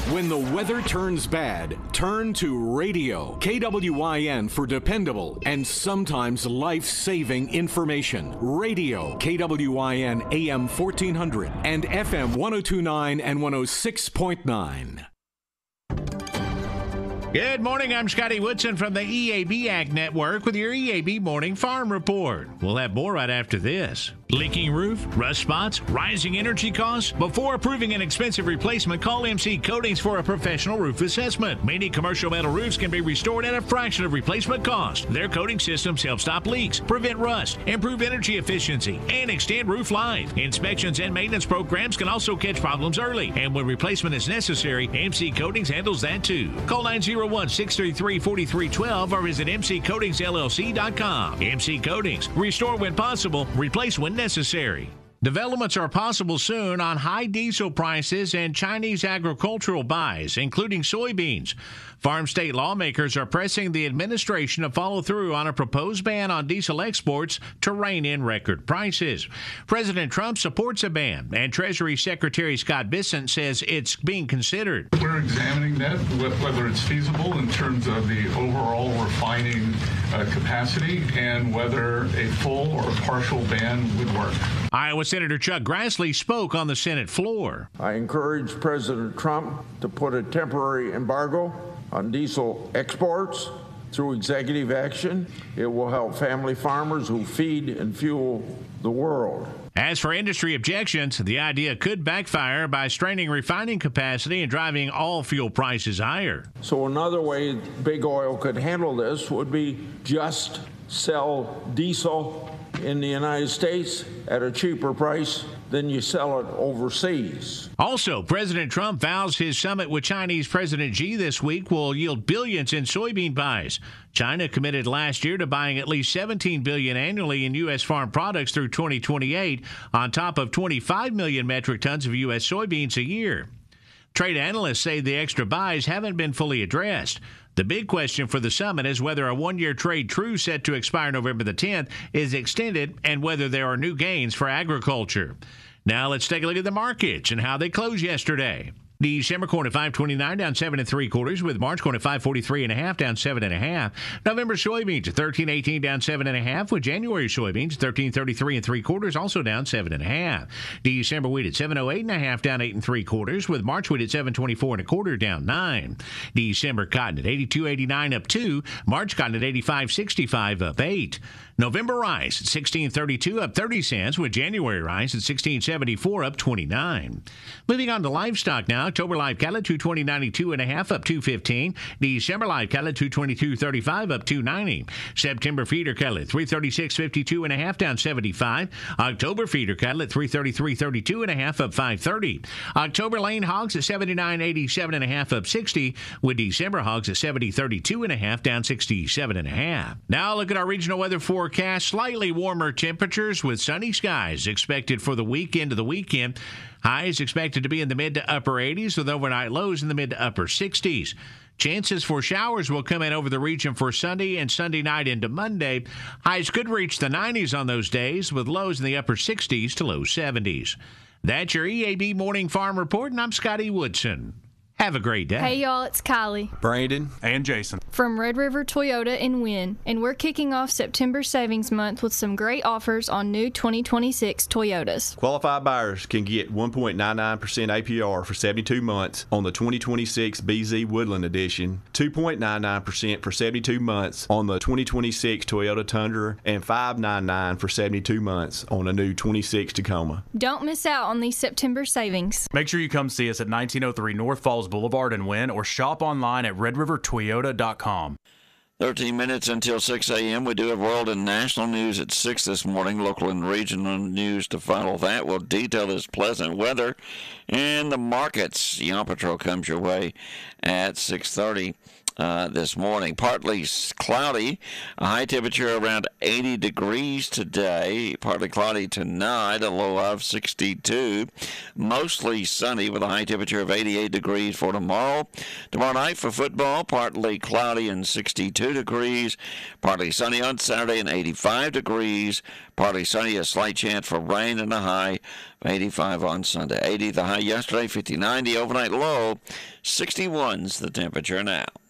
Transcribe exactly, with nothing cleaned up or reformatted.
When the weather turns bad, turn to radio. K W I N for dependable and sometimes life-saving information. Radio, K W I N A M fourteen hundred and F M one oh two point nine and one oh six point nine. Good morning, I'm Scotty Woodson from the E A B Ag Network with your E A B Morning Farm Report. We'll have more right after this. Leaking roof, rust spots, rising energy costs? Before approving an expensive replacement, call M C Coatings for a professional roof assessment. Many commercial metal roofs can be restored at a fraction of replacement cost. Their coating systems help stop leaks, prevent rust, improve energy efficiency, and extend roof life. Inspections and maintenance programs can also catch problems early, and when replacement is necessary, M C Coatings handles that too. Call nine oh one, six three three, four three one two or visit m c coatings l l c dot com. M C Coatings. Restore when possible, replace when necessary. Developments are possible soon on high diesel prices and Chinese agricultural buys, including soybeans. Farm state lawmakers are pressing the administration to follow through on a proposed ban on diesel exports to rein in record prices. President Trump supports a ban, and Treasury Secretary Scott Bessent says it's being considered. We're examining that, whether it's feasible in terms of the overall refining uh, capacity and whether a full or partial ban would work. Iowa Senator Chuck Grassley spoke on the Senate floor. I encourage President Trump to put a temporary embargo on diesel exports through executive action. It will help family farmers who feed and fuel the world. As for industry objections, the idea could backfire by straining refining capacity and driving all fuel prices higher. So another way big oil could handle this would be just sell diesel in the United States at a cheaper price than you sell it overseas. Also, President Trump vows his summit with Chinese President Xi this week will yield billions in soybean buys. China committed last year to buying at least seventeen billion dollars annually in U S farm products through twenty twenty-eight, on top of twenty-five million metric tons of U S soybeans a year. Trade analysts say the extra buys haven't been fully addressed. The big question for the summit is whether a one-year trade truce set to expire November the tenth is extended and whether there are new gains for agriculture. Now let's take a look at the markets and how they closed yesterday. December corn at five twenty-nine down seven and three quarters, with March corn at five forty-three and a half down seven and a half. November soybeans at thirteen eighteen down seven and a half, with January soybeans thirteen thirty-three and three quarters also down seven and a half. December wheat at seven oh eight and a half down eight and three quarters, with March wheat at seven twenty-four and a quarter down nine. December cotton at eighty-two eighty-nine up two, March cotton at eighty-five sixty-five up eight. November rice at sixteen thirty-two up thirty cents, with January rice at sixteen seventy-four up twenty-nine. Moving on to livestock now. October live cattle at two twenty ninety-two and a half up two fifteen. December live cattle at two twenty-two thirty-five up two ninety. September feeder cattle at three thirty-six fifty-two and a half down seventy-five. October feeder cattle at three thirty-three thirty-two and a half up five thirty. October lane hogs at seventy-nine eighty-seven and a half up sixty, with December hogs at seventy thirty-two and a half down sixty-seven and a half. Now look at our regional weather forecast. Slightly warmer temperatures with sunny skies expected for the weekend to the weekend. Highs expected to be in the mid to upper eighties, with overnight lows in the mid to upper sixties. Chances for showers will come in over the region for Sunday and Sunday night into Monday. Highs could reach the nineties on those days, with lows in the upper sixties to low seventies. That's your E A B Morning Farm Report, and I'm Scotty Woodson. Have a great day. Hey, y'all, it's Kylie. Brandon. And Jason. From Red River Toyota in Wynn, and we're kicking off September Savings Month with some great offers on new twenty twenty-six Toyotas. Qualified buyers can get one point nine nine percent A P R for seventy-two months on the twenty twenty-six B Z Woodland Edition, two point nine nine percent for seventy-two months on the twenty twenty-six Toyota Tundra, and five point nine nine percent for seventy-two months on a new twenty-six Tacoma. Don't miss out on these September savings. Make sure you come see us at nineteen oh three North Falls Boulevard in Wynn, or shop online at red river toyota dot com. thirteen minutes until six a.m. We do have world and national news at six this morning. Local and regional news to follow that. We'll detail this pleasant weather and the markets. Yon Patrol comes your way at six thirty. uh, this morning. Partly cloudy, a high temperature around eighty degrees today. Partly cloudy tonight, a low of sixty-two. Mostly sunny with a high temperature of eighty-eight degrees for tomorrow. Tomorrow night for football, partly cloudy and sixty-two degrees. Partly sunny on Saturday and eighty-five degrees. Partly sunny, a slight chance for rain and a high of eighty-five on Sunday. eighty the high yesterday, fifty-nine the overnight low. sixty-one's the temperature now.